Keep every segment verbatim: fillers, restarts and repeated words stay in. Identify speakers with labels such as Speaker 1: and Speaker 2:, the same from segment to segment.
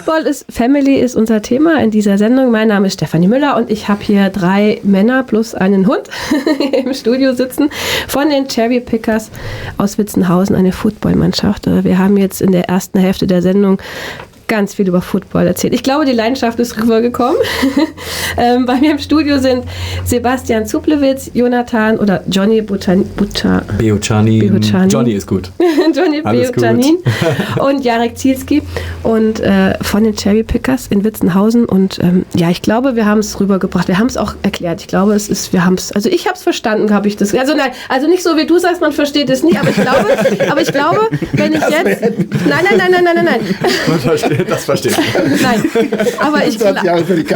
Speaker 1: Football ist, Family ist unser Thema in dieser Sendung. Mein Name ist Stefanie Müller und ich habe hier drei Männer plus einen Hund im Studio sitzen von den Cherry Pickers aus Witzenhausen, eine Footballmannschaft. Wir haben jetzt in der ersten Hälfte der Sendung ganz viel über Football erzählt. Ich glaube, die Leidenschaft ist rübergekommen. ähm, bei mir im Studio sind Sebastian Zuplewitz, Jonathan oder Johnny Butan, Buta,
Speaker 2: Beochanin. Johnny ist gut.
Speaker 1: Johnny Beochanin und Jarek Zielski und äh, von den Cherry Pickers in Witzenhausen. Und ähm, ja, ich glaube, wir haben es rübergebracht. Wir haben es auch erklärt. Ich glaube, es ist, wir haben es, also ich habe es verstanden, habe ich das. Also nein, also nicht so wie du sagst, man versteht es nicht, aber ich glaube, aber ich glaube, wenn ich jetzt, nein, nein, nein, nein, nein, nein, nein.
Speaker 2: Man versteht Das verstehe ich.
Speaker 1: Nein, aber ich glaube...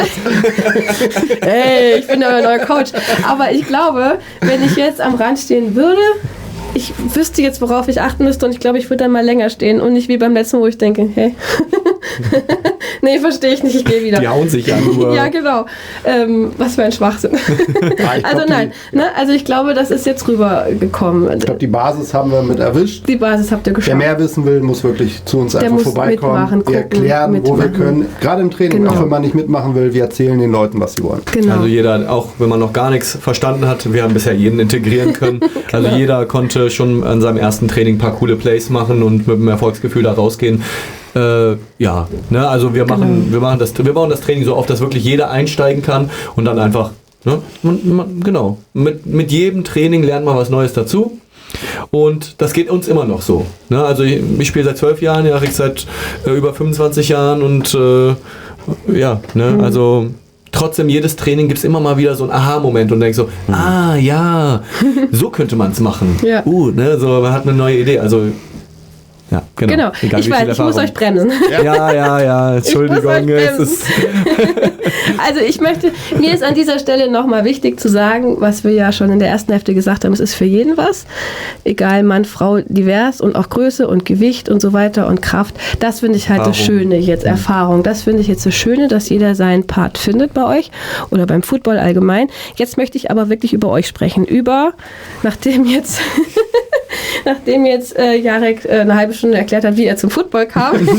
Speaker 1: Hey, ich bin der neue Coach. Aber ich glaube, wenn ich jetzt am Rand stehen würde, ich wüsste jetzt, worauf ich achten müsste und ich glaube, ich würde dann mal länger stehen und nicht wie beim letzten, wo ich denke, hey, nee, verstehe ich nicht, ich gehe wieder.
Speaker 2: Die hauen sich ja nur.
Speaker 1: Ja, genau. Ähm, was für ein Schwachsinn.
Speaker 3: Ja,
Speaker 1: also
Speaker 3: glaub,
Speaker 1: nein, ne? Also ich glaube, das ist jetzt rübergekommen.
Speaker 3: Ich glaube, die Basis haben wir mit erwischt.
Speaker 1: Die Basis habt ihr geschafft.
Speaker 3: Wer mehr wissen will, muss wirklich zu uns
Speaker 1: Der
Speaker 3: einfach
Speaker 1: muss
Speaker 3: vorbeikommen.
Speaker 1: mitmachen,
Speaker 3: Wir
Speaker 1: gucken,
Speaker 3: erklären,
Speaker 1: mitmachen.
Speaker 3: wo wir können. Gerade im Training,
Speaker 1: Genau.
Speaker 3: auch wenn man nicht mitmachen will, wir erzählen den Leuten, was sie wollen.
Speaker 1: Genau.
Speaker 2: Also jeder, auch wenn man noch gar nichts verstanden hat, wir haben bisher jeden integrieren können. Also jeder konnte schon an seinem ersten Training ein paar coole Plays machen und mit einem Erfolgsgefühl da rausgehen. Äh, ja, ne, also wir machen,
Speaker 1: Genau.
Speaker 2: wir machen das, wir bauen das Training so auf, dass wirklich jeder einsteigen kann und dann einfach, ne, man, man, genau, mit, mit jedem Training lernt man was Neues dazu. Und das geht uns immer noch so. Ne? Also ich, ich spiele seit zwölf Jahren, Jarek seit äh, über fünfundzwanzig Jahren und äh, ja, ne, mhm. also trotzdem jedes Training gibt es immer mal wieder so einen Aha-Moment und denkst so, mhm. ah ja, so könnte man es machen.
Speaker 1: Ja.
Speaker 2: Uh, ne, so, man hat eine neue Idee. Also ja, genau.
Speaker 1: Genau,
Speaker 2: Egal,
Speaker 1: ich weiß, ich muss euch bremsen.
Speaker 2: Ja, ja, ja, Entschuldigung. Es ist
Speaker 1: also ich möchte, mir ist an dieser Stelle nochmal wichtig zu sagen, was wir ja schon in der ersten Hälfte gesagt haben, es ist für jeden was, egal Mann, Frau, divers und auch Größe und Gewicht und so weiter und Kraft. Das finde ich halt
Speaker 2: Erfahrung.
Speaker 1: das Schöne jetzt, Erfahrung. Das finde ich jetzt das Schöne, dass jeder seinen Part findet bei euch oder beim Football allgemein. Jetzt möchte ich aber wirklich über euch sprechen, über, nachdem jetzt... Nachdem jetzt äh, Jarek äh, eine halbe Stunde erklärt hat, wie er zum Football kam.
Speaker 3: Und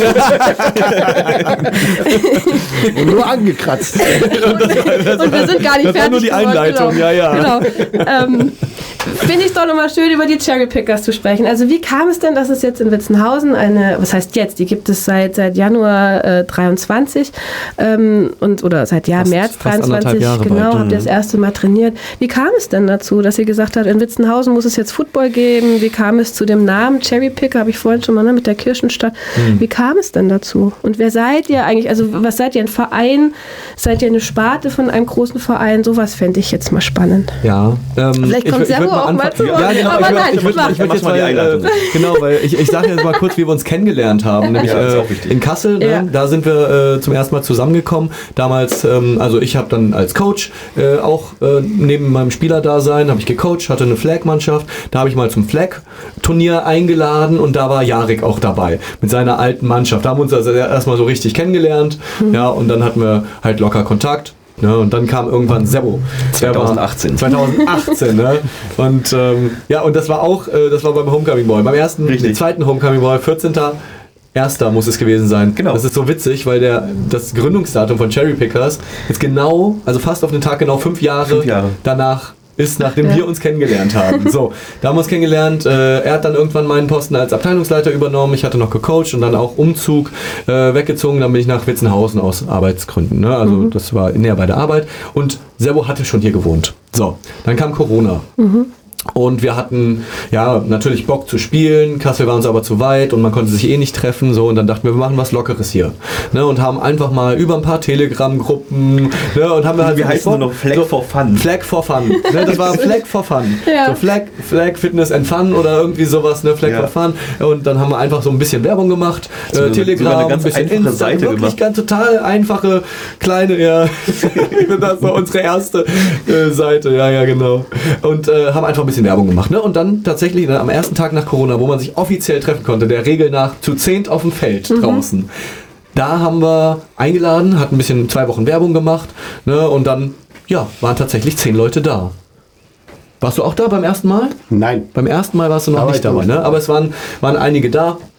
Speaker 3: nur angekratzt.
Speaker 1: und, und wir sind gar nicht
Speaker 2: das
Speaker 1: fertig.
Speaker 2: war nur die Einleitung,
Speaker 1: genau.
Speaker 2: ja, ja.
Speaker 1: Genau. Ähm, Finde ich es doch nochmal schön, über die Cherry Pickers zu sprechen. Also wie kam es denn, dass es jetzt in Witzenhausen eine, was heißt jetzt, die gibt es seit, seit Januar äh, dreiundzwanzig ähm, und, oder seit Jahr
Speaker 2: Fast-
Speaker 1: März
Speaker 2: fast anderthalb
Speaker 1: dreiundzwanzig,
Speaker 2: Jahre
Speaker 1: genau,
Speaker 2: bald,
Speaker 1: habt ihr das erste Mal trainiert. Wie kam es denn dazu, dass ihr gesagt habt, in Witzenhausen muss es jetzt Football geben? Wie kam es zu dem Namen Cherry Picker, habe ich vorhin schon mal ne, mit der Kirchenstadt. Hm. Wie kam es denn dazu? Und wer seid ihr eigentlich? Also was seid ihr, ein Verein? Seid ihr eine Sparte von einem großen Verein? Sowas fände ich jetzt mal spannend.
Speaker 2: Ja. Ähm,
Speaker 1: Vielleicht kommt Servo auch mal zu Wort.
Speaker 2: Ja, genau.
Speaker 1: Aber
Speaker 2: ich
Speaker 1: nein,
Speaker 2: ich würde
Speaker 1: mach.
Speaker 2: würd jetzt mal, äh, genau, weil ich, ich sage jetzt mal kurz, wie wir uns kennengelernt haben. Nämlich
Speaker 4: Ja, ist
Speaker 2: äh,
Speaker 4: auch wichtig.
Speaker 2: in Kassel, ne?
Speaker 1: Ja.
Speaker 2: Da sind wir äh, zum ersten Mal zusammengekommen. Damals, ähm, also ich habe dann als Coach äh, auch äh, neben meinem Spielerdasein habe ich gecoacht, hatte eine Flag-Mannschaft. Da habe ich mal zum Flag-Turnier eingeladen und da war Jarek auch dabei mit seiner alten Mannschaft. Da haben wir uns also erstmal so richtig kennengelernt. Mhm. Ja, und dann hatten wir halt locker Kontakt. Ne, und dann kam irgendwann Servo.
Speaker 4: zweitausendachtzehn.
Speaker 2: zweitausendachtzehn, ne? Und ähm, ja, und das war auch, äh, das war beim Homecoming Boy. Beim ersten,
Speaker 4: Richtig.
Speaker 2: den zweiten Homecoming Boy, vierzehnten Erster muss es gewesen sein.
Speaker 4: Genau.
Speaker 2: Das ist so witzig, weil der, das Gründungsdatum von Cherry Pickers jetzt genau, also fast auf den Tag genau fünf Jahre,
Speaker 4: Fünf Jahre.
Speaker 2: danach ist, nachdem
Speaker 1: Ja.
Speaker 2: wir uns kennengelernt haben. So, da haben wir uns kennengelernt. Äh, er hat dann irgendwann meinen Posten als Abteilungsleiter übernommen. Ich hatte noch gecoacht und dann auch Umzug äh, weggezogen. Dann bin ich nach Witzenhausen aus Arbeitsgründen. Ne? Also
Speaker 1: Mhm.
Speaker 2: das war näher bei der Arbeit. Und Servo hatte schon hier gewohnt. So, dann kam Corona.
Speaker 1: Mhm.
Speaker 2: Und wir hatten ja natürlich Bock zu spielen. Kassel war uns aber zu weit und man konnte sich eh nicht treffen. So, und dann dachten wir, wir machen was Lockeres hier. Ne, und haben einfach mal über ein paar Telegram-Gruppen ne, und haben wir halt
Speaker 4: Wir
Speaker 2: so
Speaker 4: heißen nur noch Flag
Speaker 2: so,
Speaker 4: for Fun.
Speaker 2: Flag for Fun. Ne, das war Flag for Fun.
Speaker 1: Ja.
Speaker 2: So Flag, Flag Fitness and Fun oder irgendwie sowas, ne? Flag
Speaker 4: Ja.
Speaker 2: for Fun. Und dann haben wir einfach so ein bisschen Werbung gemacht.
Speaker 4: So
Speaker 2: Äh,
Speaker 4: eine-
Speaker 2: Telegram,
Speaker 4: sogar eine ganz
Speaker 2: ein bisschen
Speaker 4: einfache
Speaker 2: Insta,
Speaker 4: Seite
Speaker 2: wirklich
Speaker 4: gemacht.
Speaker 2: ganz total einfache, kleine, ja. Ich bin das war unsere erste äh, Seite, ja, ja, genau. Und äh, haben einfach ein bisschen Werbung gemacht, ne? Und dann tatsächlich ne, am ersten Tag nach Corona, wo man sich offiziell treffen konnte, der Regel nach zu zehnt auf dem Feld
Speaker 1: Mhm.
Speaker 2: draußen. Da haben wir eingeladen, hatten ein bisschen zwei Wochen Werbung gemacht, ne? Und dann, ja, waren tatsächlich zehn Leute da. Warst du auch da beim ersten Mal?
Speaker 3: Nein.
Speaker 2: Beim ersten Mal warst du noch
Speaker 3: Da war
Speaker 2: nicht
Speaker 3: ich
Speaker 2: dabei,
Speaker 3: nicht
Speaker 2: ne?
Speaker 3: dabei.
Speaker 2: Aber es waren, waren einige da.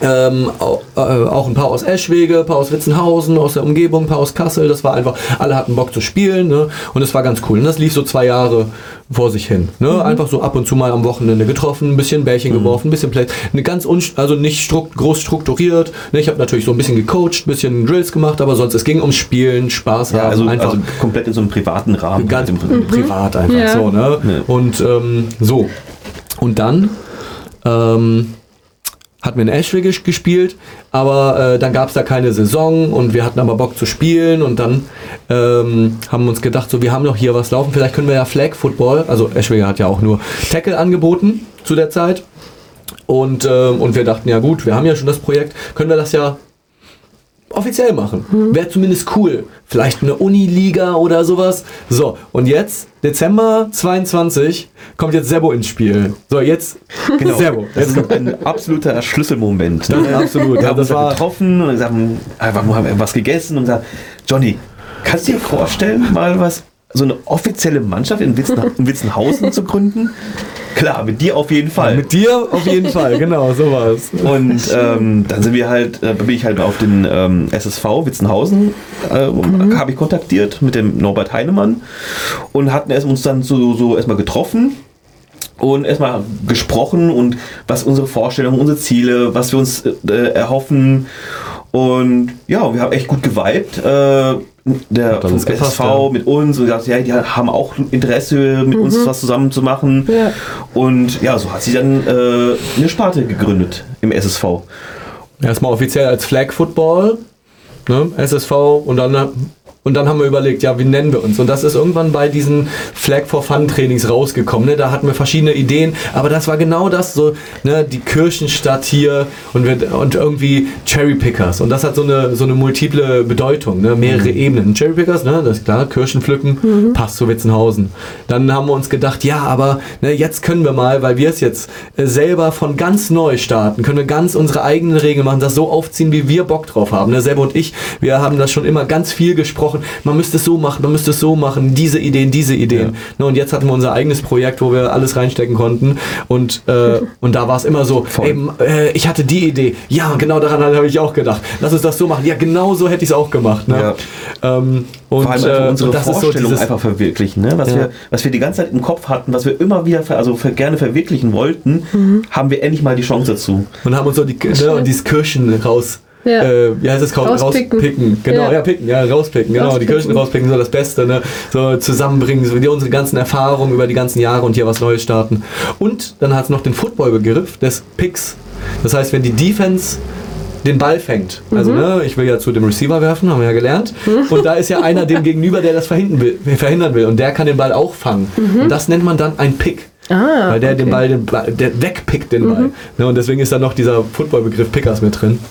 Speaker 2: Ähm, auch, äh, auch ein paar aus Eschwege, ein paar aus Witzenhausen, aus der Umgebung, ein paar aus Kassel. Das war einfach, alle hatten Bock zu spielen, ne? Und es war ganz cool. Und das lief so zwei Jahre vor sich hin. Ne? Mhm. Einfach so ab und zu mal am Wochenende getroffen, ein bisschen Bällchen mhm. geworfen, ein bisschen Play. Eine ganz un also nicht strukt groß strukturiert. Ne? Ich habe natürlich so ein bisschen gecoacht, ein bisschen Drills gemacht, aber sonst, es ging ums Spielen, Spaß
Speaker 4: ja,
Speaker 2: haben.
Speaker 4: Also,
Speaker 2: einfach
Speaker 4: also komplett in so einem privaten Rahmen.
Speaker 2: Ganz
Speaker 4: im
Speaker 2: mhm. privat einfach ja. so. Ne? Ja. Und ähm, so. Und dann ähm, hatten wir in Eschwege gespielt, aber äh, dann gab es da keine Saison und wir hatten aber Bock zu spielen und dann ähm, haben wir uns gedacht, so wir haben doch hier was laufen, vielleicht können wir ja Flag Football, also Eschwege hat ja auch nur Tackle angeboten zu der Zeit und, ähm, und wir dachten, ja gut, wir haben ja schon das Projekt, können wir das ja offiziell machen. Mhm. Wäre zumindest cool. Vielleicht eine Uniliga oder sowas. So, und jetzt, Dezember zweiundzwanzig, kommt jetzt Sebo ins Spiel. So, jetzt,
Speaker 4: genau.
Speaker 2: Sebo.
Speaker 4: Das ist ein absoluter Schlüsselmoment. Ne?
Speaker 2: Das absolut.
Speaker 4: Wir haben
Speaker 2: das
Speaker 4: uns
Speaker 2: war
Speaker 4: getroffen und gesagt, einfach nur haben wir was gegessen und gesagt, Johnny, kannst du dir vorstellen, mal was, so eine offizielle Mannschaft in, Witzen, in Witzenhausen zu gründen? Klar, mit dir auf jeden Fall.
Speaker 2: Ja, mit dir auf jeden Fall, genau, so war es.
Speaker 4: Und ähm, dann sind wir halt, äh, bin ich halt auf den ähm, S S V Witzenhausen, äh, mhm. habe ich kontaktiert mit dem Norbert Heinemann und hatten erst uns dann so, so erstmal getroffen und erstmal gesprochen und was unsere Vorstellungen, unsere Ziele, was wir uns äh, erhoffen. Und ja, wir haben echt gut geweibt. Äh, der vom S S V ja. mit uns und gesagt, ja, die haben auch Interesse, mit mhm. uns was zusammen zu machen. Ja. Und ja, so hat sie dann äh, eine Sparte gegründet im S S V.
Speaker 2: Erstmal offiziell als Flag Football, ne, S S V und dann Und dann haben wir überlegt, ja, wie nennen wir uns? Und das ist irgendwann bei diesen Flag for Fun Trainings rausgekommen. Ne? Da hatten wir verschiedene Ideen, aber das war genau das, so ne, die Kirchenstadt hier und, wir, und irgendwie Cherry Pickers. Und das hat so eine, so eine multiple Bedeutung, ne? Mehrere mhm. Ebenen. Cherry Pickers, ne? Das ist klar, Kirschen pflücken, mhm. passt zu Witzenhausen. Dann haben wir uns gedacht, ja, aber ne, jetzt können wir mal, weil wir es jetzt äh, selber von ganz neu starten, können wir ganz unsere eigenen Regeln machen, das so aufziehen, wie wir Bock drauf haben. Ne? Selber und ich, wir haben das schon immer ganz viel gesprochen. Man müsste es so machen, man müsste es so machen, diese Ideen, diese Ideen. Ja. Und jetzt hatten wir unser eigenes Projekt, wo wir alles reinstecken konnten und, äh, und da war es immer so, ey, äh, ich hatte die Idee, ja, genau daran habe ich auch gedacht, lass uns das so machen, ja, genau so hätte ich es auch gemacht. Ne? Ja. Ähm, und,
Speaker 4: Vor allem
Speaker 2: äh,
Speaker 4: unsere
Speaker 2: und das
Speaker 4: Vorstellung
Speaker 2: ist so
Speaker 4: einfach verwirklichen, ne? was, ja. wir, was wir die ganze Zeit im Kopf hatten, was wir immer wieder ver, also für, gerne verwirklichen wollten, mhm. haben wir endlich mal die Chance dazu.
Speaker 2: Und haben uns so die, ne, und dieses Kirchen raus Ja. Äh, wie heißt es? Rauspicken. rauspicken. Genau, ja. ja, picken, ja, rauspicken. Genau, rauspicken. Die Kirchen rauspicken, so das Beste, ne? So zusammenbringen, so unsere ganzen Erfahrungen über die ganzen Jahre und hier was Neues starten. Und dann hat es noch den Football-Begriff des Picks. Das heißt, wenn die Defense den Ball fängt. Also, mhm. ne, ich will ja zu dem Receiver werfen, haben wir ja gelernt. Mhm. Und da ist ja einer dem gegenüber, der das verhindern will, verhindern will. Und der kann den Ball auch fangen. Mhm. Und das nennt man dann ein Pick. Ah, weil der okay. den Ball, den Ball, der wegpickt den Ball. Mhm. Ne, und deswegen ist da noch dieser Football-Begriff Pickers mit drin.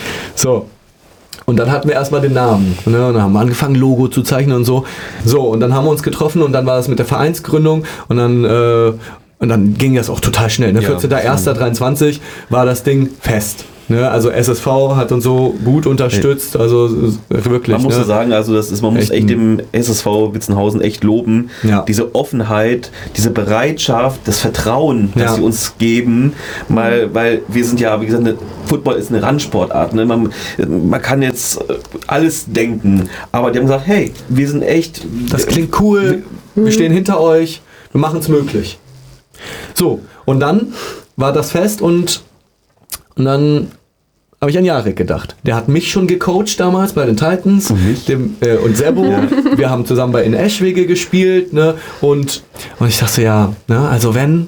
Speaker 2: So. Und dann hatten wir erstmal den Namen. Ne? Und dann haben wir angefangen, Logo zu zeichnen und so. So, und dann haben wir uns getroffen und dann war das mit der Vereinsgründung und dann, äh, und dann ging das auch total schnell. Ne? Ja, vierzehnter erster dreiundzwanzig war das Ding fest. Ne, also S S V hat uns so gut unterstützt, also wirklich.
Speaker 4: Man muss
Speaker 2: ne?
Speaker 4: so sagen, also das ist, man muss echt, echt dem S S V Witzenhausen echt loben. Ja. Diese Offenheit, diese Bereitschaft, das Vertrauen, das ja. sie uns geben, mal, weil wir sind ja, wie gesagt, eine, Football ist eine Randsportart. Ne? Man, man kann jetzt alles denken, aber die haben gesagt, hey, wir sind echt.
Speaker 2: Das klingt cool, wir, wir stehen hinter euch, wir machen es möglich. So, und dann war das fest und, und dann habe ich an Jarek gedacht. Der hat mich schon gecoacht damals bei den Titans und, dem, äh, und Sebo. Ja. Wir haben zusammen bei in Eschwege gespielt. Ne? Und, und ich dachte, ja, ne, also wenn,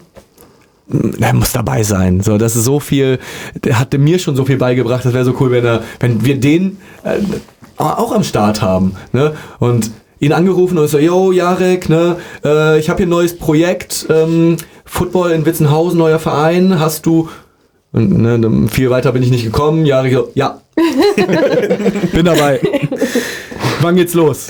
Speaker 2: er muss dabei sein. So, das ist so viel, der hatte mir schon so viel beigebracht, das wäre so cool, wenn, er, wenn wir den äh, auch am Start haben. Ne? Und ihn angerufen und so, yo, Jarek, ne, äh, ich habe hier ein neues Projekt, ähm, Football in Witzenhausen, neuer Verein, hast du. Und ne, viel weiter bin ich nicht gekommen. Jahre, ja. Bin dabei. Wann geht's los?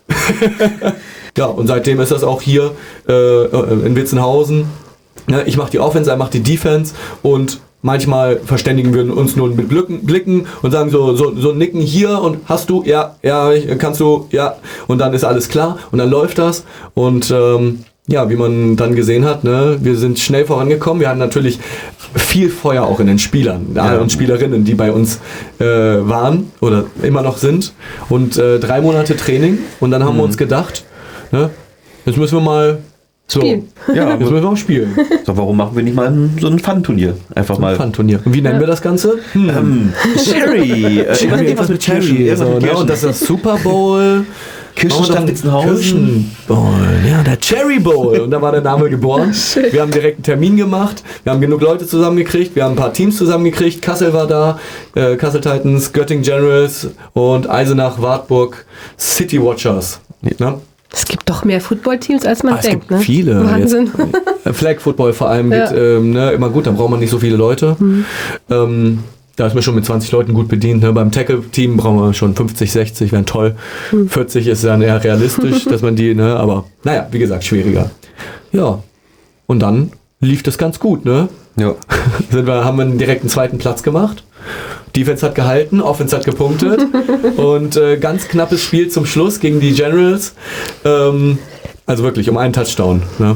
Speaker 2: Ja, und seitdem ist das auch hier äh, in Witzenhausen. Ne, ich mache die Offense, er macht die Defense und manchmal verständigen wir uns nur mit Blicken, Blicken und sagen so, so, so nicken hier und hast du, ja, ja, kannst du, ja. Und dann ist alles klar und dann läuft das und ähm, ja, wie man dann gesehen hat, ne, wir sind schnell vorangekommen. Wir hatten natürlich viel Feuer auch in den Spielern
Speaker 4: Ja.
Speaker 2: und Spielerinnen, die bei uns äh, waren oder immer noch sind. Und äh, drei Monate Training und dann haben wir uns gedacht, ne, jetzt müssen wir mal so,
Speaker 1: Spielen.
Speaker 4: Ja,
Speaker 2: jetzt müssen wir mal spielen.
Speaker 4: So, warum machen wir nicht mal ein, so ein Fun-Turnier? Einfach mal.
Speaker 2: Fun-Turnier. Und wie nennen wir das Ganze? Hm.
Speaker 4: Ähm, Cherry. Äh,
Speaker 2: Cherry, irgendwas mit Cherry.
Speaker 4: Irgendwas
Speaker 2: So,
Speaker 4: mit
Speaker 2: ne?
Speaker 4: Kirschen.
Speaker 2: Und das ist Super Bowl.
Speaker 4: Kirschenstand Witzenhausen.
Speaker 2: Kirschenbowl, ja, der Cherry Bowl. Und da war der Name geboren. Wir haben direkt einen Termin gemacht. Wir haben genug Leute zusammengekriegt. Wir haben ein paar Teams zusammengekriegt. Kassel war da. Äh, Kassel Titans, Göttingen Generals und Eisenach, Wartburg, City Watchers. Ne?
Speaker 1: Es gibt doch mehr Footballteams, als man
Speaker 2: Ah, es
Speaker 1: denkt.
Speaker 2: gibt
Speaker 1: Ne?
Speaker 2: viele.
Speaker 1: Wahnsinn.
Speaker 2: Jetzt, Flag Football vor allem
Speaker 1: Ja.
Speaker 2: geht ähm, ne, immer gut, dann braucht man nicht so viele Leute.
Speaker 1: Mhm.
Speaker 2: Ähm, da ist man schon mit zwanzig Leuten gut bedient. Ne? Beim Tackle-Team brauchen wir schon fünfzig, sechzig, wären toll.
Speaker 1: Mhm.
Speaker 2: vierzig ist dann eher realistisch, dass man die, ne, aber naja, wie gesagt, schwieriger. Ja, und dann lief das ganz gut, ne?
Speaker 4: Ja.
Speaker 2: Sind wir, haben wir direkt einen zweiten Platz gemacht. Defense hat gehalten, Offense hat gepunktet und äh, ganz knappes Spiel zum Schluss gegen die Generals. Ähm, also wirklich um einen Touchdown. Ne?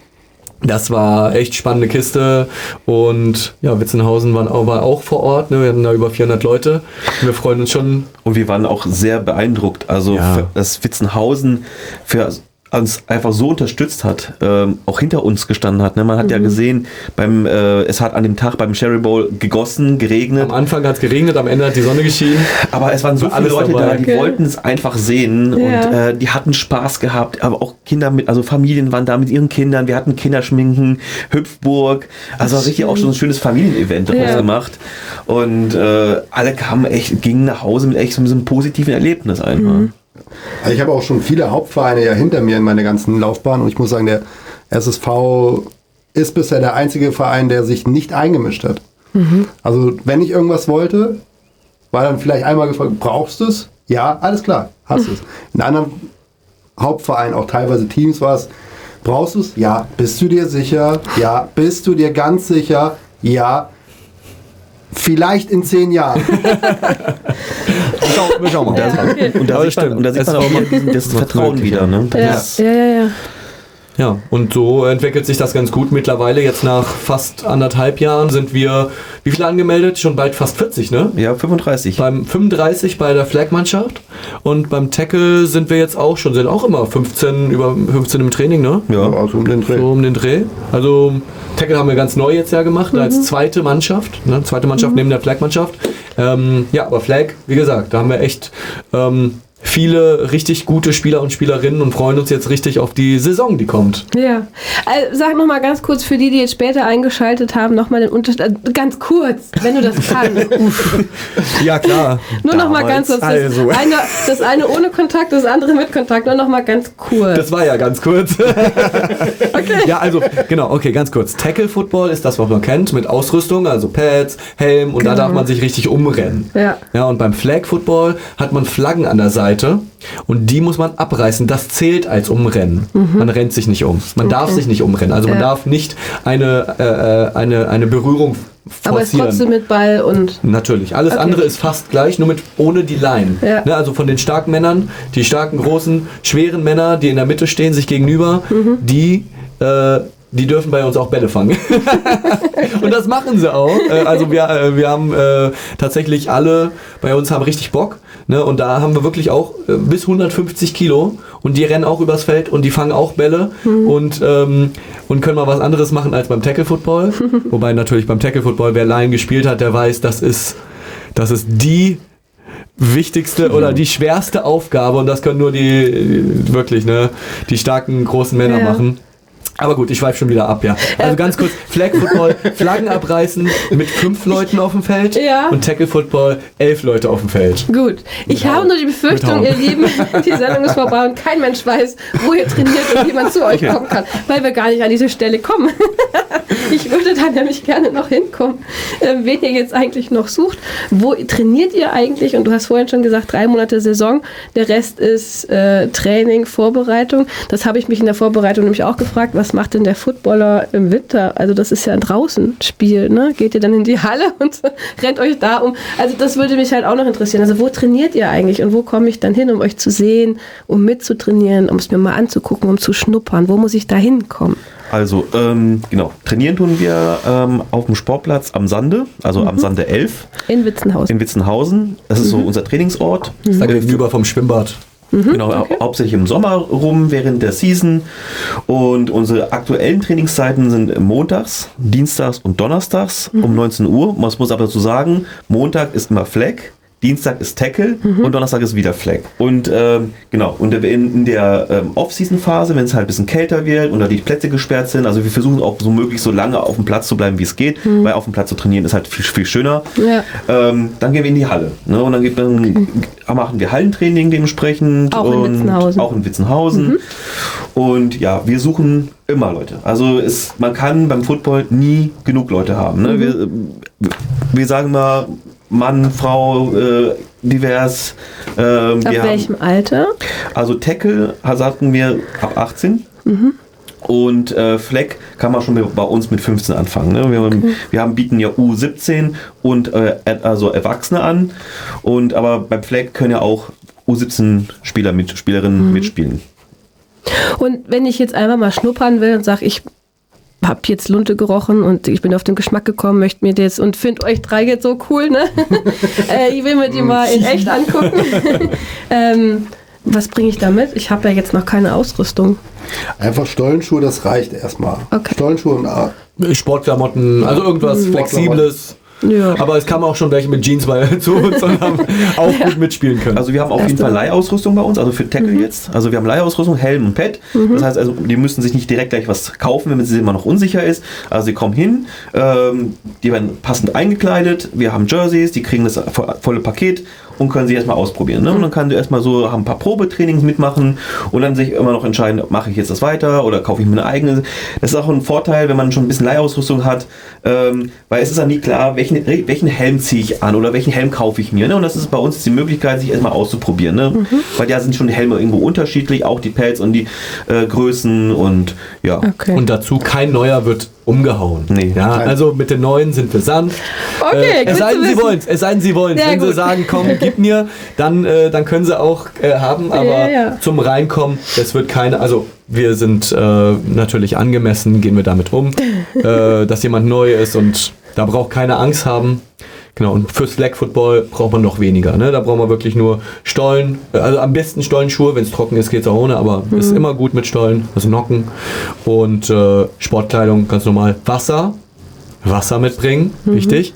Speaker 2: Das war echt spannende Kiste und ja, Witzenhausen waren auch, war auch vor Ort. Ne? Wir hatten da über vierhundert Leute und wir freuen uns schon.
Speaker 4: Und wir waren auch sehr beeindruckt. Also,
Speaker 2: Ja.
Speaker 4: für, dass Witzenhausen für uns einfach so unterstützt hat, ähm, auch hinter uns gestanden hat. Ne? Man hat ja gesehen, beim, äh, es hat an dem Tag beim Cherry Bowl gegossen, geregnet,
Speaker 2: Am Anfang hat es geregnet, am Ende hat die Sonne geschienen.
Speaker 4: aber es waren so
Speaker 2: War
Speaker 4: viele
Speaker 2: alles
Speaker 4: Leute
Speaker 2: dabei.
Speaker 4: da, die
Speaker 1: Okay.
Speaker 4: wollten es einfach sehen
Speaker 1: Ja.
Speaker 4: und äh, die hatten Spaß gehabt, aber auch Kinder mit, also Familien waren da mit ihren Kindern, wir hatten Kinderschminken, Hüpfburg, also richtig auch schon ein schönes Familienevent daraus
Speaker 1: Ja.
Speaker 4: gemacht und äh, alle kamen echt, gingen nach Hause mit echt so einem positiven Erlebnis einfach.
Speaker 3: Also ich habe auch schon viele Hauptvereine ja hinter mir in meiner ganzen Laufbahn und ich muss sagen, der S S V ist bisher der einzige Verein, der sich nicht eingemischt hat. Also wenn ich irgendwas wollte, war dann vielleicht einmal gefragt, brauchst du es? Ja, alles klar, hast du es. In anderen Hauptvereinen, auch teilweise Teams, war es, brauchst du es? Ja. Bist du dir sicher? Ja. Bist du dir ganz sicher? Ja. Vielleicht in zehn Jahren.
Speaker 2: Schau, wir schauen mal.
Speaker 1: Ja, okay.
Speaker 4: Und da
Speaker 2: Aber
Speaker 4: sieht man,
Speaker 2: stimmt.
Speaker 4: und da sieht
Speaker 2: Es
Speaker 4: man
Speaker 2: war
Speaker 4: auch
Speaker 2: mal-
Speaker 4: wieder diesen, das
Speaker 2: was
Speaker 4: Vertrauen
Speaker 2: möglich,
Speaker 4: wieder.
Speaker 2: ja.
Speaker 4: Ne? Das
Speaker 1: Ja,
Speaker 4: ist,
Speaker 1: ja, ja, ja.
Speaker 2: Ja, und so entwickelt sich das ganz gut. Mittlerweile, jetzt nach fast anderthalb Jahren, sind wir, wie viele angemeldet? Schon bald fast vierzig, ne?
Speaker 4: ja, fünfunddreißig.
Speaker 2: Beim fünfunddreißig bei der Flag-Mannschaft und beim Tackle sind wir jetzt auch schon, sind auch immer fünfzehn, über fünfzehn im Training, ne?
Speaker 4: Ja.
Speaker 3: Also um den Dreh.
Speaker 2: So um den Dreh. Also Tackle haben wir ganz neu jetzt ja gemacht, als zweite Mannschaft, ne? Zweite Mannschaft neben der Flag-Mannschaft. Ähm, ja, aber Flag, wie gesagt, da haben wir echt ähm, viele richtig gute Spieler und Spielerinnen und freuen uns jetzt richtig auf die Saison, die kommt.
Speaker 1: Ja. Also, sag noch mal ganz kurz für die, die jetzt später eingeschaltet haben, noch mal den Unterschied. äh, Ganz kurz, wenn du das kannst.
Speaker 2: Ja, klar.
Speaker 1: Nur noch mal ganz kurz. Das,
Speaker 2: Also.
Speaker 1: eine, das eine ohne Kontakt, das andere mit Kontakt. Nur noch mal ganz kurz.
Speaker 2: Das war ja ganz kurz. Ja, also, genau, okay, ganz kurz. Tackle Football ist das, was man kennt, mit Ausrüstung, also Pads, Helm und da
Speaker 1: Genau.
Speaker 2: darf man sich richtig umrennen.
Speaker 1: Ja.
Speaker 2: Ja, und beim Flag Football hat man Flaggen an der Seite und die muss man abreißen. Das zählt als Umrennen. Man rennt sich nicht um. Man darf sich nicht umrennen. Also man
Speaker 1: Ja.
Speaker 2: darf nicht eine, äh, eine, eine Berührung
Speaker 1: Aber es ist
Speaker 2: forcieren.
Speaker 1: trotzdem mit Ball und.
Speaker 2: Natürlich. Alles
Speaker 1: Okay.
Speaker 2: andere ist fast gleich, nur mit ohne die Line.
Speaker 1: Ja.
Speaker 2: Ne, also von den starken Männern, die starken, großen, schweren Männer, die in der Mitte stehen, sich gegenüber,
Speaker 1: Mhm.
Speaker 2: die, äh, die dürfen bei uns auch Bälle fangen. Und das machen sie auch. Äh, also wir, äh, wir haben äh, tatsächlich alle bei uns haben richtig Bock. Ne? Und da haben wir wirklich auch äh, bis hundertfünfzig Kilo und die rennen auch übers Feld und die fangen auch Bälle und, ähm, und können mal was anderes machen als beim Tackle Football. Wobei natürlich beim Tackle Football, wer Line gespielt hat, der weiß, das ist, das ist die wichtigste oder die schwerste Aufgabe und das können nur die äh, wirklich, ne, die starken großen Männer
Speaker 1: Ja.
Speaker 2: machen. Aber gut, ich schweife schon wieder ab, ja. Also ganz kurz, Flag Football, Flaggen abreißen mit fünf Leuten auf dem Feld
Speaker 1: Ja.
Speaker 2: und Tackle Football, elf Leute auf dem Feld.
Speaker 1: Gut. Ich
Speaker 2: Mit
Speaker 1: habe nur die Befürchtung,
Speaker 2: Mit
Speaker 1: ihr
Speaker 2: Hauen.
Speaker 1: Lieben, die Sendung ist vorbei und kein Mensch weiß, wo ihr trainiert und wie man zu euch kommen kann, weil wir gar nicht an diese Stelle kommen. Ich würde da nämlich gerne noch hinkommen, ähm, wen ihr jetzt eigentlich noch sucht. Wo trainiert ihr eigentlich? Und du hast vorhin schon gesagt, drei Monate Saison. Der Rest ist äh, Training, Vorbereitung. Das habe ich mich in der Vorbereitung nämlich auch gefragt. Was was macht denn der Footballer im Winter? Also das ist ja ein Draußenspiel, ne? Geht ihr dann in die Halle und rennt euch da um? Also das würde mich halt auch noch interessieren. Also wo trainiert ihr eigentlich und wo komme ich dann hin, um euch zu sehen, um mitzutrainieren, um es mir mal anzugucken, um zu schnuppern? Wo muss ich da hinkommen?
Speaker 4: Also, ähm, genau, trainieren tun wir ähm, auf dem Sportplatz am Sande, also mhm. am Sande elf.
Speaker 1: In Witzenhausen.
Speaker 4: In Witzenhausen. Das ist mhm. so unser Trainingsort.
Speaker 2: Das ist da gegenüber vom Schwimmbad.
Speaker 4: Mhm, genau, okay. Hauptsächlich im Sommer rum, während der Season. Und unsere aktuellen Trainingszeiten sind montags, dienstags und donnerstags mhm. um neunzehn Uhr. Man muss aber dazu sagen, Montag ist immer Flag, Dienstag ist Tackle mhm. und Donnerstag ist wieder Flag. Und ähm, genau, und in, in der ähm, Off-Season-Phase, wenn es halt ein bisschen kälter wird und da die Plätze gesperrt sind, also wir versuchen auch so möglich so lange auf dem Platz zu bleiben, wie es geht, mhm. weil auf dem Platz zu trainieren ist halt viel, viel schöner. Ja. Ähm, dann gehen wir in die Halle. Ne? Und dann, geht, dann okay. machen wir Hallentraining dementsprechend.
Speaker 1: Auch in Witzenhausen.
Speaker 4: Auch in Witzenhausen. Mhm. Und ja, wir suchen immer Leute. Also es, man kann beim Football nie genug Leute haben. Ne? Mhm. Wir, wir sagen mal, Mann, Frau, äh, divers. Äh,
Speaker 1: ab welchem haben, Alter?
Speaker 4: Also Tackle sagten wir ab achtzehn. Mhm. Und äh, Flag kann man schon bei uns mit fünfzehn anfangen. Ne? Wir, okay. wir haben, bieten ja U siebzehn und äh, also Erwachsene an. Und aber beim Flag können ja auch U siebzehn Spieler mit, Spielerinnen mhm. mitspielen.
Speaker 1: Und wenn ich jetzt einfach mal schnuppern will und sage, ich habe jetzt Lunte gerochen und ich bin auf den Geschmack gekommen, möchte mir das und finde euch drei jetzt so cool, ne? äh, ich will mir die mal in echt angucken. ähm, was bringe ich da mit? Ich habe ja jetzt noch keine Ausrüstung.
Speaker 3: Einfach Stollenschuhe, das reicht erstmal. Okay. Stollenschuhe und A.
Speaker 2: Sportklamotten, also irgendwas mhm. Flexibles. Ja. Aber es kamen auch schon welche mit Jeans bei, zu uns und haben auch ja. gut mitspielen können.
Speaker 4: Also wir haben auf Erste. jeden Fall Leihausrüstung bei uns, also für Tackle mhm. jetzt. Also wir haben Leihausrüstung, Helm und Pad. Mhm. Das heißt also, die müssen sich nicht direkt gleich was kaufen, wenn sie immer noch unsicher ist. Also sie kommen hin, ähm, die werden passend eingekleidet, wir haben Jerseys, die kriegen das volle Paket und können sich erstmal ausprobieren. Ne? Und dann kann du erstmal so haben ein paar Probetrainings mitmachen und dann sich immer noch entscheiden, mache ich jetzt das weiter oder kaufe ich mir eine eigene. Das ist auch ein Vorteil, wenn man schon ein bisschen Leihausrüstung hat, ähm, weil es ist ja nie klar, welchen, welchen Helm ziehe ich an oder welchen Helm kaufe ich mir. Ne? Und das ist bei uns die Möglichkeit, sich erstmal auszuprobieren. Ne? Mhm. Weil da sind schon die Helme irgendwo unterschiedlich, auch die Pads und die äh, Größen und ja.
Speaker 2: Okay. Und dazu kein neuer wird umgehauen.
Speaker 4: Nee.
Speaker 2: Ja, also mit den neuen sind wir sanft.
Speaker 1: Okay,
Speaker 2: äh, es sei denn, sie wollen es. Es sei denn, sie wollen es. Wenn gut. sie sagen, komm, gib mir, dann, äh, dann können sie auch äh, haben. Aber ja, ja. zum Reinkommen, es wird keine. Also wir sind äh, natürlich angemessen, gehen wir damit um, äh, dass jemand neu ist und da braucht keine Angst haben. Genau, und für Flag Football braucht man noch weniger. Ne? Da braucht man wirklich nur Stollen, also am besten Stollenschuhe, wenn es trocken ist, geht es auch ohne, aber mhm. ist immer gut mit Stollen, also Nocken und äh, Sportkleidung, ganz normal. Wasser, Wasser mitbringen, mhm. wichtig.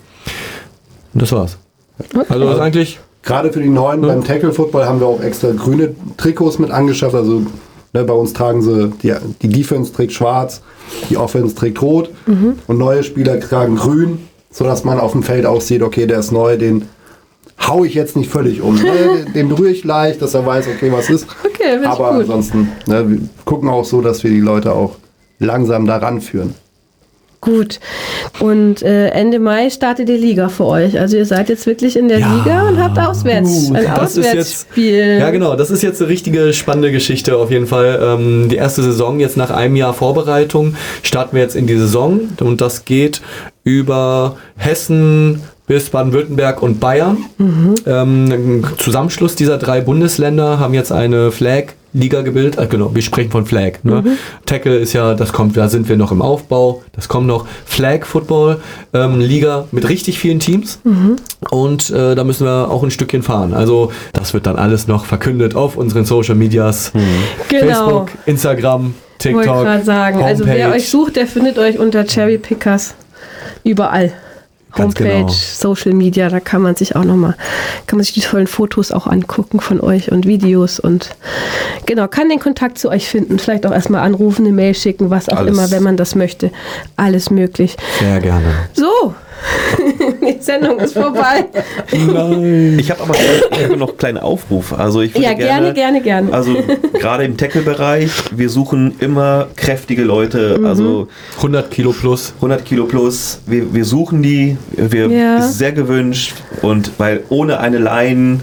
Speaker 2: Und das war's. Okay. Also das ist eigentlich...
Speaker 3: Gerade für die Neuen, ne? Beim Tackle Football haben wir auch extra grüne Trikots mit angeschafft, also ne, bei uns tragen sie, die, die Defense trägt schwarz, die Offense trägt rot mhm. und neue Spieler tragen grün, sodass man auf dem Feld auch sieht, okay, der ist neu, den hau ich jetzt nicht völlig um. Ne? Den berühre ich leicht, dass er weiß, okay, was ist.
Speaker 1: Okay,
Speaker 3: aber
Speaker 1: gut.
Speaker 3: ansonsten, ne, wir gucken auch so, dass wir die Leute auch langsam daran führen.
Speaker 1: Gut. Und äh, Ende Mai startet die Liga für euch. Also ihr seid jetzt wirklich in der ja, Liga und habt auswärts, ein Auswärtsspiel.
Speaker 2: Jetzt, ja genau, das ist jetzt eine richtige spannende Geschichte auf jeden Fall. Ähm, die erste Saison jetzt nach einem Jahr Vorbereitung starten wir jetzt in die Saison und das geht über Hessen bis Baden-Württemberg und Bayern. Mhm. Ähm, Zusammenschluss dieser drei Bundesländer haben jetzt eine Flag-Liga gebildet. Äh, genau, wir sprechen von Flag. Ne? Mhm. Tackle ist ja, das kommt, da sind wir noch im Aufbau. Das kommt noch. Flag-Football-Liga ähm, mit richtig vielen Teams. Mhm. Und äh, da müssen wir auch ein Stückchen fahren. Also das wird dann alles noch verkündet auf unseren Social Medias. Mhm.
Speaker 1: Genau.
Speaker 2: Facebook, Instagram, TikTok,
Speaker 1: wollte gerade sagen.
Speaker 2: Homepage.
Speaker 1: Also wer euch sucht, der findet euch unter Cherry Pickers überall.
Speaker 2: Ganz
Speaker 1: Homepage,
Speaker 2: genau.
Speaker 1: Social Media, da kann man sich auch nochmal, kann man sich die tollen Fotos auch angucken von euch und Videos und genau, kann den Kontakt zu euch finden, vielleicht auch erstmal anrufen, eine Mail schicken, was auch
Speaker 2: Alles.
Speaker 1: immer, wenn man das möchte. Alles möglich.
Speaker 2: Sehr gerne.
Speaker 1: So, die Sendung ist vorbei.
Speaker 4: Nein. Ich habe aber ich hab noch einen kleinen Aufruf. Also ich würde
Speaker 1: ja, gerne, gerne, gerne, gerne.
Speaker 4: Also gerade im Tackle-Bereich, wir suchen immer kräftige Leute, mhm. also
Speaker 2: hundert Kilo plus.
Speaker 4: hundert Kilo plus. Wir, wir suchen die, wir
Speaker 1: ja.
Speaker 4: ist sehr gewünscht und weil ohne eine Line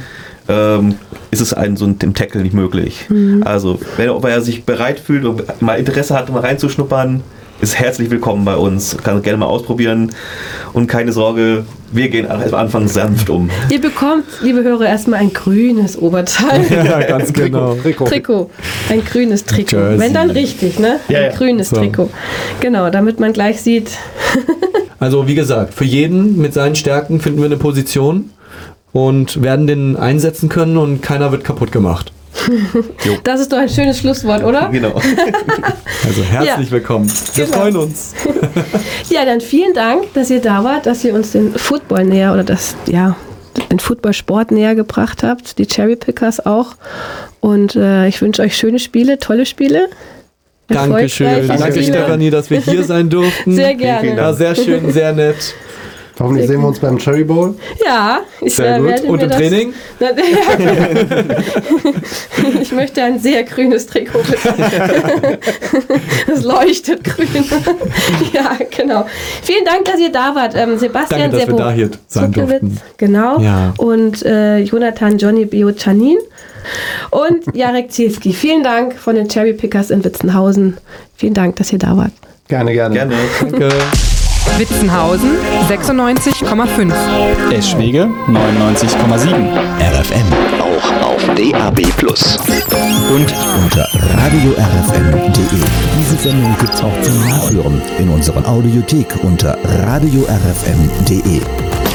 Speaker 4: ähm, ist es einem so ein Tackle nicht möglich. Mhm. Also, wenn er, wenn er sich bereit fühlt und mal Interesse hat, mal reinzuschnuppern, ist herzlich willkommen bei uns. Kann gerne mal ausprobieren. Und keine Sorge, wir gehen am Anfang sanft um.
Speaker 1: Ihr bekommt, liebe Hörer, erstmal ein grünes Oberteil.
Speaker 2: Ja, ganz genau.
Speaker 3: Trikot.
Speaker 1: Trikot. Ein grünes Trikot.
Speaker 2: Jersey.
Speaker 1: Wenn dann richtig, ne?
Speaker 4: Ja,
Speaker 1: ein
Speaker 4: ja.
Speaker 1: grünes
Speaker 2: So.
Speaker 1: Trikot. Genau, damit man gleich sieht.
Speaker 2: Also wie gesagt, für jeden mit seinen Stärken finden wir eine Position und werden den einsetzen können und keiner wird kaputt gemacht.
Speaker 1: Das ist doch ein schönes Schlusswort, oder?
Speaker 4: Genau.
Speaker 2: Also herzlich
Speaker 1: Ja.
Speaker 2: willkommen. Wir
Speaker 1: Genau.
Speaker 2: freuen uns.
Speaker 1: Ja, dann vielen Dank, dass ihr da wart, dass ihr uns den Football näher oder das, ja, den Footballsport näher gebracht habt, die Cherry Pickers auch. Und äh, ich wünsche euch schöne Spiele, tolle Spiele.
Speaker 2: Dankeschön.
Speaker 1: Erfolgreiche
Speaker 2: Danke
Speaker 1: Spiele.
Speaker 2: Stefanie, dass wir hier sein durften.
Speaker 1: Sehr gerne.
Speaker 2: Ja, sehr schön, sehr nett.
Speaker 3: Hoffentlich sehen wir uns beim Cherry Bowl.
Speaker 1: Ja, ich
Speaker 2: Sehr
Speaker 1: äh,
Speaker 2: gut.
Speaker 1: werde
Speaker 2: Und
Speaker 1: mir
Speaker 2: im
Speaker 1: das,
Speaker 2: Training?
Speaker 1: Na, ja, ich möchte ein sehr grünes Trikot. Bitte. Das leuchtet grün. Ja, genau. Vielen Dank, dass ihr da wart. Ähm, Sebastian
Speaker 2: Danke, dass wir
Speaker 1: Sebo
Speaker 2: da hier sein
Speaker 1: Zuckelwitz,
Speaker 2: durften.
Speaker 1: genau.
Speaker 2: Ja.
Speaker 1: Und äh, Jonathan Johnny Biochanin und Jarek Zielski. Vielen Dank von den Cherry Pickers in Witzenhausen. Vielen Dank, dass ihr da wart.
Speaker 3: Gerne, gerne.
Speaker 4: Gerne.
Speaker 2: Danke.
Speaker 5: Witzenhausen sechsundneunzig Komma fünf.
Speaker 6: Eschwege neunundneunzig Komma sieben.
Speaker 7: R F M, auch auf D A B plus.
Speaker 6: Und
Speaker 7: Unter radio R F M Punkt D E. Diese Sendung gibt's auch zum Nachhören in unserer Audiothek unter radio R F M Punkt D E.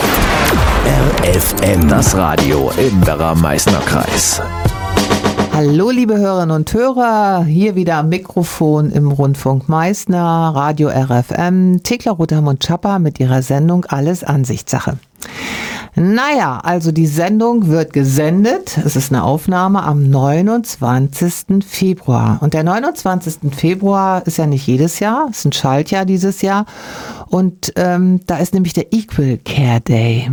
Speaker 7: R F M, das Radio im Werra-Meißner Kreis.
Speaker 8: Hallo liebe Hörerinnen und Hörer, hier wieder am Mikrofon im Rundfunk Meißner, Radio R F M, Thekla Rothermund-Schapper mit ihrer Sendung Alles Ansichtssache. Naja, also die Sendung wird gesendet, es ist eine Aufnahme am neunundzwanzigsten Februar. Und der neunundzwanzigsten Februar ist ja nicht jedes Jahr, ist ein Schaltjahr dieses Jahr. Und ähm, da ist nämlich der Equal Care Day.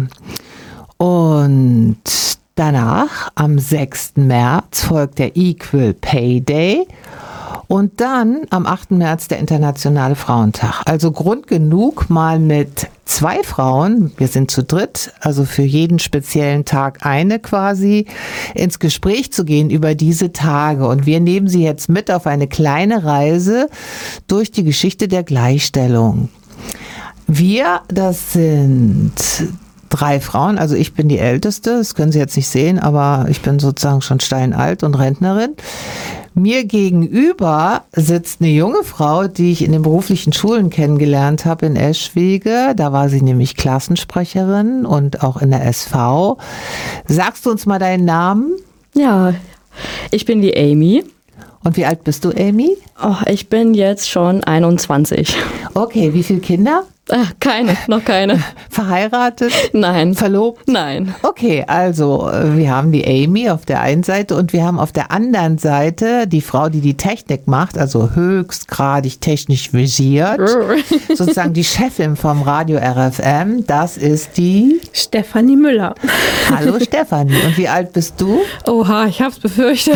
Speaker 8: Und danach, am sechsten März, folgt der Equal Pay Day und dann am achten März der Internationale Frauentag. Also Grund genug, mal mit zwei Frauen, wir sind zu dritt, also für jeden speziellen Tag eine quasi, ins Gespräch zu gehen über diese Tage. Und wir nehmen Sie jetzt mit auf eine kleine Reise durch die Geschichte der Gleichstellung. Wir, das sind drei Frauen, also ich bin die Älteste, das können Sie jetzt nicht sehen, aber ich bin sozusagen schon steinalt und Rentnerin. Mir gegenüber sitzt eine junge Frau, die ich in den beruflichen Schulen kennengelernt habe in Eschwege. Da war sie nämlich Klassensprecherin und auch in der S V. Sagst du uns mal deinen Namen?
Speaker 9: Ja, ich bin die Amy.
Speaker 8: Und wie alt bist du, Amy?
Speaker 9: Oh, ich bin jetzt schon einundzwanzig.
Speaker 8: Okay, wie viele Kinder?
Speaker 9: Ach, keine, noch keine.
Speaker 8: Verheiratet?
Speaker 9: Nein.
Speaker 8: Verlobt?
Speaker 9: Nein.
Speaker 8: Okay, also äh, wir haben die Amy auf der einen Seite und wir haben auf der anderen Seite die Frau, die die Technik macht, also höchstgradig technisch visiert, sozusagen die Chefin vom Radio R F M, das ist die
Speaker 1: Stefanie Müller.
Speaker 8: Hallo Stefanie. Und wie alt bist du?
Speaker 1: Oha, ich hab's befürchtet.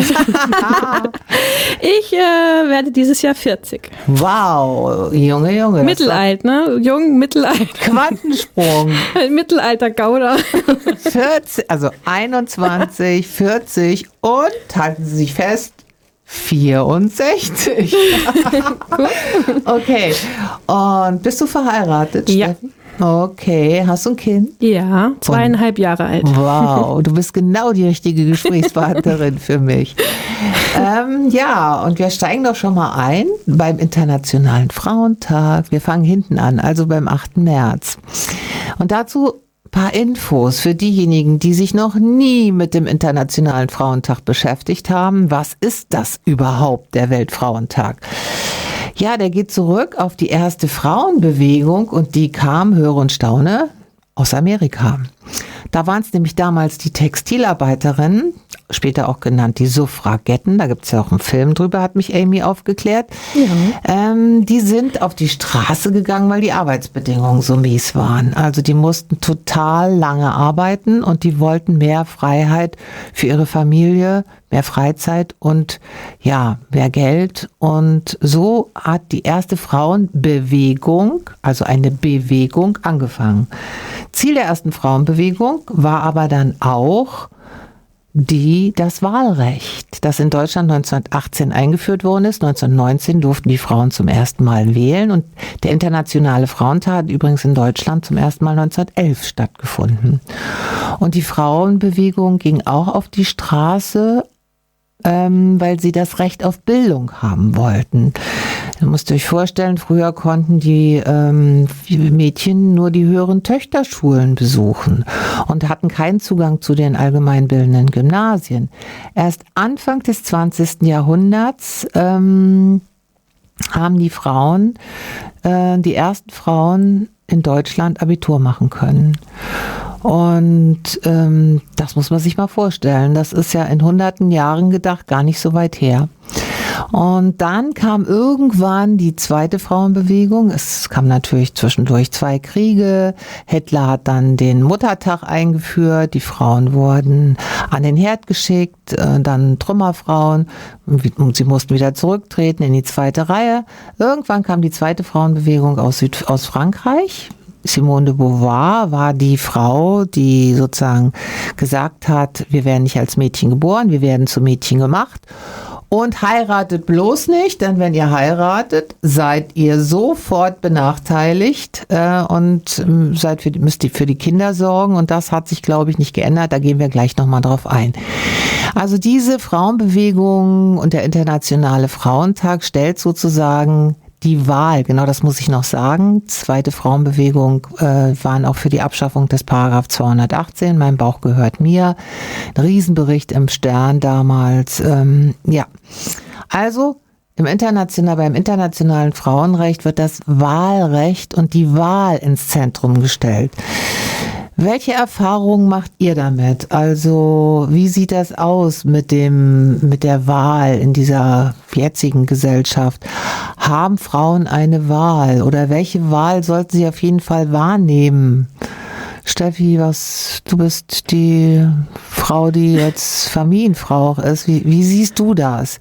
Speaker 1: Ich äh, werde dieses Jahr vierzig.
Speaker 8: Wow, Junge, Junge. das
Speaker 1: Mittelalt, ne? Jung, mittelalt.
Speaker 8: ist Quantensprung.
Speaker 1: Ein Mittelalter-Gauder.
Speaker 8: vierzig, also einundzwanzig, vierzig und, halten Sie sich fest, vierundsechzig. Okay. Und bist du verheiratet,
Speaker 1: Ja.
Speaker 8: Steffi? Okay. Hast du ein Kind?
Speaker 1: Ja, zweieinhalb Jahre alt.
Speaker 8: Wow, du bist genau die richtige Gesprächspartnerin für mich. Ähm, ja, und wir steigen doch schon mal ein beim Internationalen Frauentag. Wir fangen hinten an, also beim achten März. Und dazu ein paar Infos für diejenigen, die sich noch nie mit dem Internationalen Frauentag beschäftigt haben. Was ist das überhaupt, der Weltfrauentag? Ja, der geht zurück auf die erste Frauenbewegung und die kam, höre und staune, aus Amerika. Da waren es nämlich damals die Textilarbeiterinnen, später auch genannt die Suffragetten, da gibt es ja auch einen Film drüber, hat mich Amy aufgeklärt. Ja. Ähm, die sind auf die Straße gegangen, weil die Arbeitsbedingungen so mies waren. Also die mussten total lange arbeiten und die wollten mehr Freiheit für ihre Familie, mehr Freizeit und ja, mehr Geld. Und so hat die erste Frauenbewegung, also eine Bewegung, angefangen. Ziel der ersten Frauenbewegung war aber dann auch, die das Wahlrecht, das in Deutschland neunzehnhundertachtzehn eingeführt worden ist. neunzehnhundertneunzehn durften die Frauen zum ersten Mal wählen und der Internationale Frauentag hat übrigens in Deutschland zum ersten Mal neunzehnhundertelf stattgefunden. Und die Frauenbewegung ging auch auf die Straße, ähm, weil sie das Recht auf Bildung haben wollten. Ihr müsst euch vorstellen, früher konnten die ähm, Mädchen nur die höheren Töchterschulen besuchen und hatten keinen Zugang zu den allgemeinbildenden Gymnasien. Erst Anfang des zwanzigsten Jahrhunderts ähm, haben die Frauen, äh, die ersten Frauen in Deutschland Abitur machen können. Und ähm, das muss man sich mal vorstellen. Das ist ja in hunderten Jahren gedacht gar nicht so weit her. Und dann kam irgendwann die zweite Frauenbewegung. Es kam natürlich zwischendurch zwei Kriege. Hitler hat dann den Muttertag eingeführt. Die Frauen wurden an den Herd geschickt, dann Trümmerfrauen. Und sie mussten wieder zurücktreten in die zweite Reihe. Irgendwann kam die zweite Frauenbewegung aus Süd- aus Frankreich. Simone de Beauvoir war die Frau, die sozusagen gesagt hat, wir werden nicht als Mädchen geboren, wir werden zu Mädchen gemacht. Und heiratet bloß nicht, denn wenn ihr heiratet, seid ihr sofort benachteiligt äh, und äh, seid für, müsst ihr für die Kinder sorgen. Und das hat sich, glaube ich, nicht geändert. Da gehen wir gleich nochmal drauf ein. Also diese Frauenbewegung und der Internationale Frauentag stellt sozusagen die Wahl, genau das muss ich noch sagen. Zweite Frauenbewegung äh, waren auch für die Abschaffung des Paragraph zweihundertachtzehn. Mein Bauch gehört mir. Ein Riesenbericht im Stern damals. Ähm, ja, also im international, beim internationalen Frauenrecht wird das Wahlrecht und die Wahl ins Zentrum gestellt. Welche Erfahrungen macht ihr damit? Also wie sieht das aus mit dem, mit der Wahl in dieser jetzigen Gesellschaft? Haben Frauen eine Wahl oder welche Wahl sollten sie auf jeden Fall wahrnehmen? Steffi, was, du bist die Frau, die jetzt Familienfrau auch ist. Wie, wie siehst du das?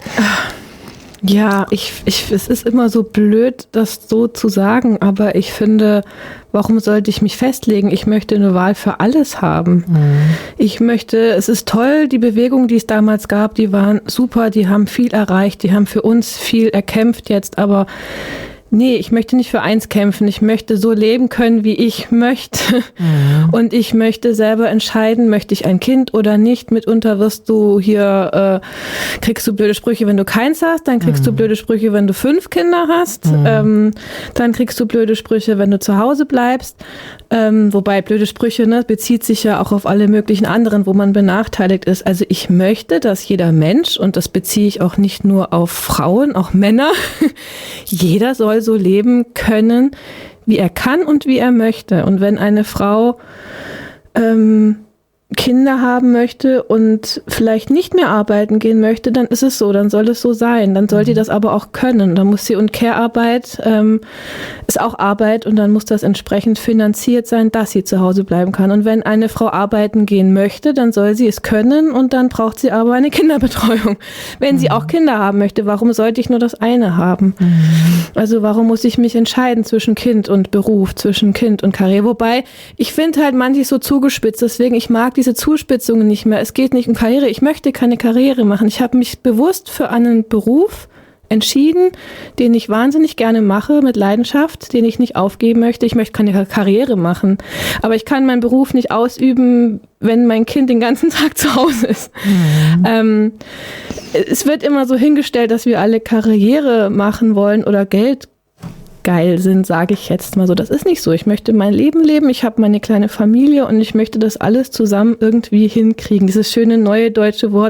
Speaker 1: Ja, ich, ich, es ist immer so blöd, das so zu sagen, aber ich finde, warum sollte ich mich festlegen? Ich möchte eine Wahl für alles haben. Mhm. Ich möchte, es ist toll, die Bewegung, die es damals gab, die waren super, die haben viel erreicht, die haben für uns viel erkämpft jetzt, aber nee, ich möchte nicht für eins kämpfen. Ich möchte so leben können, wie ich möchte. Mhm. Und ich möchte selber entscheiden, möchte ich ein Kind oder nicht. Mitunter wirst du hier, äh, kriegst du blöde Sprüche, wenn du keins hast. Dann kriegst mhm. du blöde Sprüche, wenn du fünf Kinder hast. Mhm. Ähm, dann kriegst du blöde Sprüche, wenn du zu Hause bleibst. Ähm, wobei blöde Sprüche, ne, bezieht sich ja auch auf alle möglichen anderen, wo man benachteiligt ist. Also ich möchte, dass jeder Mensch, und das beziehe ich auch nicht nur auf Frauen, auch Männer, jeder soll so leben können, wie er kann und wie er möchte. Und wenn eine Frau ähm, Kinder haben möchte und vielleicht nicht mehr arbeiten gehen möchte, dann ist es so, dann soll es so sein. Dann soll mhm. die das aber auch können. Dann muss sie, und Care-Arbeit ähm, ist auch Arbeit und dann muss das entsprechend finanziert sein, dass sie zu Hause bleiben kann. Und wenn eine Frau arbeiten gehen möchte, dann soll sie es können und dann braucht sie aber eine Kinderbetreuung. Wenn mhm. sie auch Kinder haben möchte, warum sollte ich nur das eine haben? Mhm. Also warum muss ich mich entscheiden zwischen Kind und Beruf, zwischen Kind und Karriere? Wobei, ich finde halt manches so zugespitzt, deswegen, ich mag die diese Zuspitzungen nicht mehr. Es geht nicht um Karriere. Ich möchte keine Karriere machen. Ich habe mich bewusst für einen Beruf entschieden, den ich wahnsinnig gerne mache, mit Leidenschaft, den ich nicht aufgeben möchte. Ich möchte keine Karriere machen. Aber ich kann meinen Beruf nicht ausüben, wenn mein Kind den ganzen Tag zu Hause ist. Mhm. Ähm, es wird immer so hingestellt, dass wir alle Karriere machen wollen oder Geld geil sind, sage ich jetzt mal so. Das ist nicht so. Ich möchte mein Leben leben, ich habe meine kleine Familie und ich möchte das alles zusammen irgendwie hinkriegen. Dieses schöne neue deutsche Wort